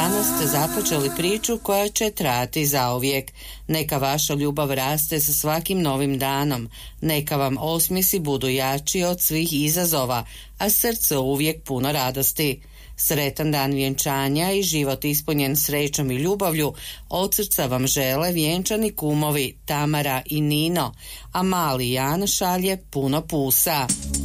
danas ste započeli priču koja će trajati zauvijek. Neka vaša ljubav raste sa svakim novim danom. Neka vam osmjesi budu jači od svih izazova, a srce uvijek puno radosti. Sretan dan vjenčanja i život ispunjen srećom i ljubavlju od srca vam žele vjenčani kumovi Tamara i Nino, a mali Jan šalje puno pusa.